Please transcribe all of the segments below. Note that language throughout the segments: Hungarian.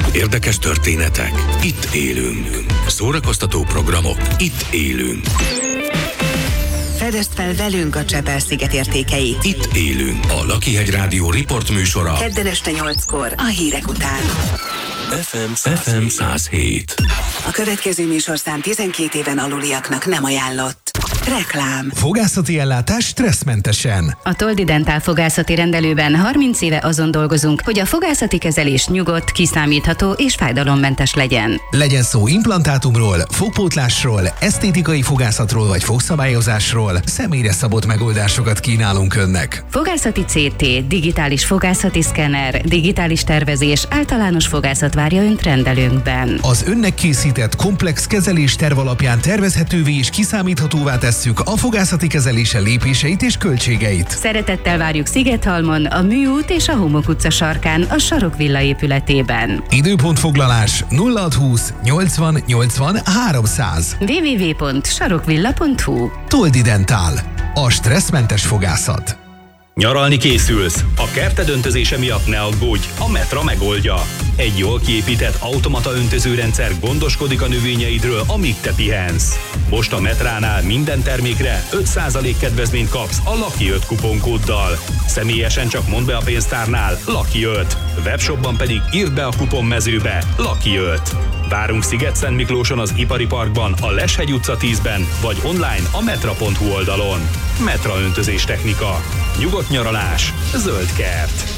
Érdekes történetek. Itt élünk. Szórakoztató programok. Itt élünk. Fedezd fel velünk a Csepel-sziget értékeit. Itt élünk. A Lakihegy Rádió riportműsora. Kedden este 8-kor a hírek után. FM 107. A következő műsorszám 12 éven aluliaknak nem ajánlott. Reklám. Fogászati ellátás stresszmentesen. A Toldi Dentál fogászati rendelőben 30 éve azon dolgozunk, hogy a fogászati kezelés nyugodt, kiszámítható és fájdalommentes legyen. Legyen szó implantátumról, fogpótlásról, esztétikai fogászatról vagy fogszabályozásról, személyre szabott megoldásokat kínálunk önnek. Fogászati CT, digitális fogászati szkenner, digitális tervezés, általános fogászat várja önt rendelőnkben. Az önnek készített komplex kezelés terv alapján tervezhetővé és kiszámíthatóvá tesszük a fogászati kezelése lépéseit és költségeit. Szeretettel várjuk Szigethalmon, a Műút és a Homok utca sarkán, a Sarokvilla épületében. Időpontfoglalás 0620 80 80 300. www.sarokvilla.hu. Toldi Dentál. A stresszmentes fogászat. Nyaralni készülsz? A kerted öntözése miatt ne aggódj, a Metra megoldja. Egy jól kiépített automata öntözőrendszer gondoskodik a növényeidről, amíg te pihensz. Most a Metránál minden termékre 5% kedvezményt kapsz a Lucky 5 kuponkóddal. Személyesen csak mondd be a pénztárnál Lucky 5. Webshopban pedig írd be a kuponmezőbe Lucky 5. Várunk Sziget-Szentmiklóson az Ipari Parkban, a Leshegy utca 10-ben, vagy online a metra.hu oldalon. Metra öntözés technika. Nyugodt nyaralás, zöld kert.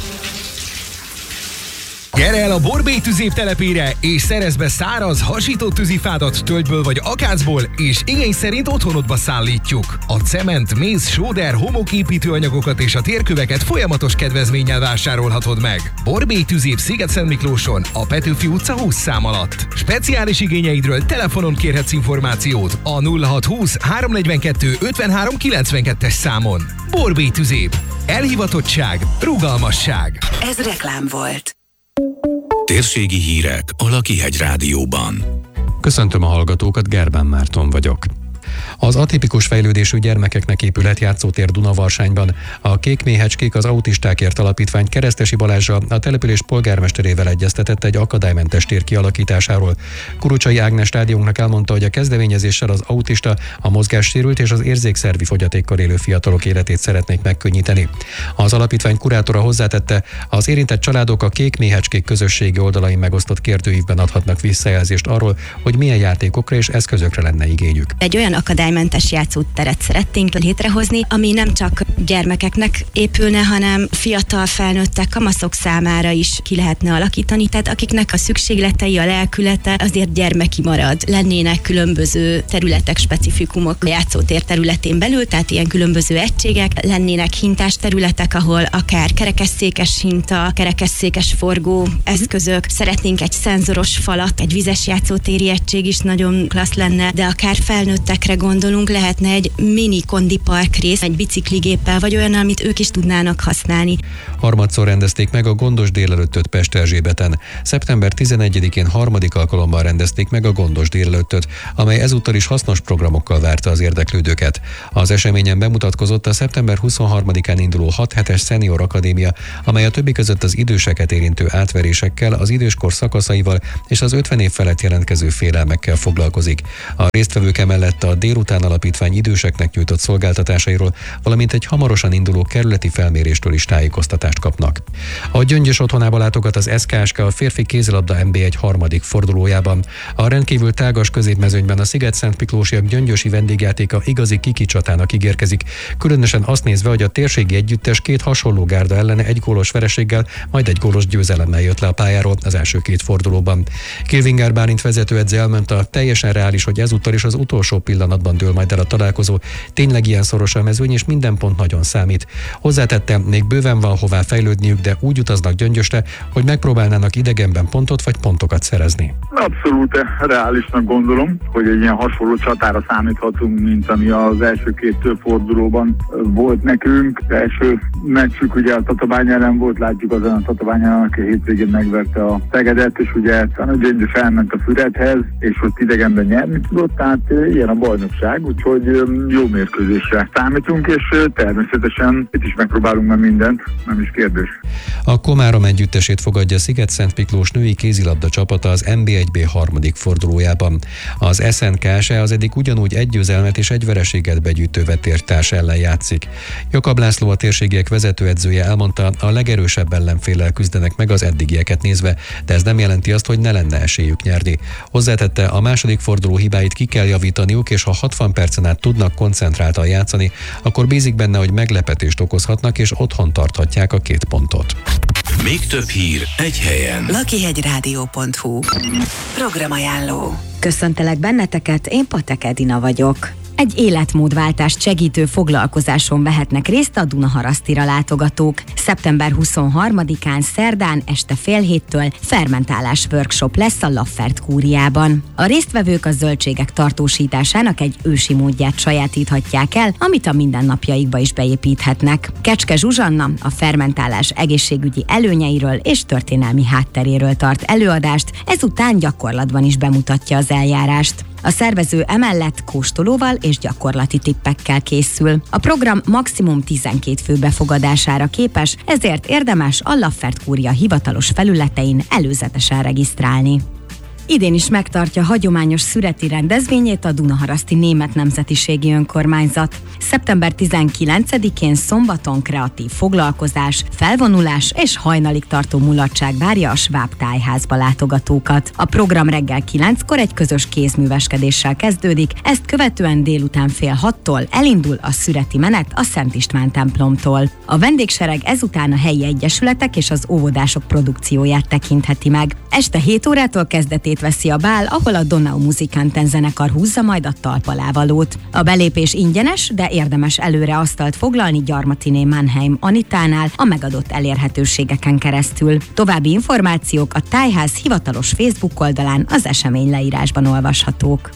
Gyere el a Borbély tüzép telepére, és szerezz be száraz, hasított tűzifádat tölgyből vagy akácból, és igény szerint otthonodba szállítjuk. A cement, mész, sóder, homoképítőanyagokat és a térköveket folyamatos kedvezménnyel vásárolhatod meg. Borbély tüzép Sziget-Szentmiklóson, a Petőfi utca 20 szám alatt. Speciális igényeidről telefonon kérhetsz információt a 0620 342 53 92-es számon. Borbély tüzép. Elhivatottság, rugalmasság. Ez reklám volt. Térségi hírek a Lakihegy Rádióban. Köszöntöm a hallgatókat, Gerbán Márton vagyok. Az atipikus fejlődésű gyermekeknek épület játszótér Dunavarsányban. A Kék Méhecskék az Autistákért Alapítvány Keresztesi Balázsa a település polgármesterével egyeztetett egy akadálymentes tér kialakításáról. Kurucsai Ágnes stadiónknak elmondta, hogy a kezdeményezéssel az autista, a mozgássérült és az érzékszervi fogyatékkal élő fiatalok életét szeretnék megkönnyíteni. Az alapítvány kurátora hozzátette, az érintett családok a Kék Méhecskék közösségi oldalain megosztott kérdőívben adhatnak visszajelzést arról, hogy milyen játékokra és eszközökre lenne igényük. Egy olyan akadálymentes játszóteret szeretnénk létrehozni, ami nem csak gyermekeknek épülne, hanem fiatal felnőttek, kamaszok számára is ki lehetne alakítani, tehát akiknek a szükségletei, a lelkülete azért gyermeki marad. Lennének különböző területek, specifikumok a játszótér területén belül, tehát ilyen különböző egységek, lennének hintás területek, ahol akár kerekesszékes hinta, kerekesszékes forgó eszközök, szeretnénk egy szenzoros falat, egy vizes játszótéri egység is nagyon klassz lenne, de akár felnőttekre gondolunk, lehetne egy mini kondipark rész, egy bicikligéppel, vagy olyan, amit ők is tudnának használni. Harmadszor rendezték meg a Gondos délelőttöt Pest Erzsébeten. Szeptember 11-én harmadik alkalommal rendezték meg a Gondos délelőttöt, amely ezúttal is hasznos programokkal várta az érdeklődőket. Az eseményen bemutatkozott a szeptember 23-án induló 6 hetes Senior Akadémia, amely a többi között az időseket érintő átverésekkel, az időskor szakaszaival és az 50 év felett jelentkező félelmekkel foglalkozik. A résztvevők emellett a Délután Alapítvány időseknek nyújtott szolgáltatásairól, valamint egy hamarosan induló kerületi felméréstől is tájékoztatást kapnak. A Gyöngyös otthonába látogat az SKSK a férfi kézilabda NB1 harmadik fordulójában. A rendkívül tágas középmezőnyben a Sziget-Szentmiklósiak gyöngyösi vendégjátéka igazi kikicsatának ígérkezik, különösen azt nézve, hogy a térségi együttes két hasonló gárda ellen egy gólos vereséggel, majd egy gólos győzelemmel jött le a pályáról az első két fordulóban. Kilvinger Bálint vezetőedző elmondta, teljesen reális, hogy ezúttal is az utolsó pillanatban dől majd el a találkozó. Tényleg ilyen szoros a mezőny, és minden pont nagyon számít. Hozzátette, még bőven van hová fejlődniük, de úgy utaznak Gyöngyösre, hogy megpróbálnának idegenben pontot vagy pontokat szerezni. Abszolút reálisnak gondolom, hogy egy ilyen hasonló csatára számíthatunk, mint ami az első két fordulóban volt nekünk. Az első meccsük ugye a Tatabány ellen volt, látjuk azon a Tatabányának, aki hétvégén megverte a Szegedet, és ugye a Gyöngyös elment a Füredhez, és ott idegenben nyerni tudott, tehát ilyen a bal bajnokság, úgyhogy jó mérkőzésre számítunk, és természetesen itt is megpróbálunk már mindent, nem is kérdés. A Komárom együttesét fogadja Sziget-Szent Miklós női kézilabda csapata az NB1B harmadik fordulójában. Az SNK-se az eddig ugyanúgy egy győzelmet és egy vereséget begyűjtő vetértárs ellen játszik. Jakab László, a térségiek vezetőedzője elmondta, a legerősebb ellenféllel küzdenek meg az eddigieket nézve, de ez nem jelenti azt, hogy ne lenne esélyük nyerni. Hozzátette, a második forduló hibáit ki kell javítaniuk, és ha 60 percen át tudnak koncentráltan játszani, akkor bízik benne, hogy meglepetést okozhatnak, és otthon tarthatják a 2 pontot. Még több hír egy helyen. lakihegyradio.hu Programajánló. Köszöntelek benneteket, én Patek Edina vagyok. Egy életmódváltást segítő foglalkozáson vehetnek részt a Dunaharasztira látogatók. Szeptember 23-án szerdán este 6:30 fermentálás workshop lesz a Laffert kúriában. A résztvevők a zöldségek tartósításának egy ősi módját sajátíthatják el, amit a mindennapjaikba is beépíthetnek. Kecske Zsuzsanna a fermentálás egészségügyi előnyeiről és történelmi hátteréről tart előadást, ezután gyakorlatban is bemutatja az eljárást. A szervező emellett kóstolóval és gyakorlati tippekkel készül. A program maximum 12 fő befogadására képes, ezért érdemes a Laffert kúria hivatalos felületein előzetesen regisztrálni. Idén is megtartja hagyományos szüreti rendezvényét a Dunaharaszti Német Nemzetiségi Önkormányzat. Szeptember 19-én szombaton kreatív foglalkozás, felvonulás és hajnalig tartó mulatság várja a Schwab tájházba látogatókat. A program reggel 9-kor egy közös kézműveskedéssel kezdődik, ezt követően délután 5:30 elindul a szüreti menet a Szent István templomtól. A vendégsereg ezután a helyi egyesületek és az óvodások produkcióját tekintheti meg. Este 7 órától kezdetét veszi a bál, ahol a Donau Musikanten zenekar húzza majd a talpalávalót. A belépés ingyenes, de érdemes előre asztalt foglalni Gyarmatiné Mannheim Anitánál a megadott elérhetőségeken keresztül. További információk a tájház hivatalos Facebook oldalán az esemény leírásban olvashatók.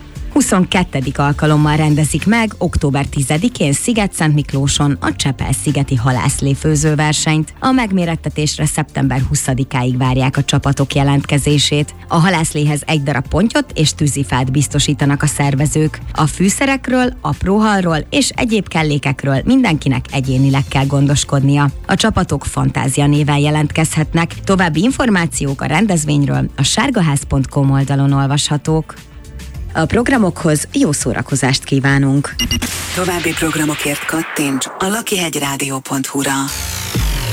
22. alkalommal rendezik meg október 10-én Sziget-Szent Miklóson a Csepel-szigeti halászléfőző versenyt. A megmérettetésre szeptember 20-áig várják a csapatok jelentkezését. A halászléhez egy darab pontyot és tűzifát biztosítanak a szervezők. A fűszerekről, apróhalról és egyéb kellékekről mindenkinek egyénileg kell gondoskodnia. A csapatok Fantázia néven jelentkezhetnek. További információk a rendezvényről a sárgaház.com oldalon olvashatók. A programokhoz jó szórakozást kívánunk! További programokért kattints a lakihegyradio.hu-ra.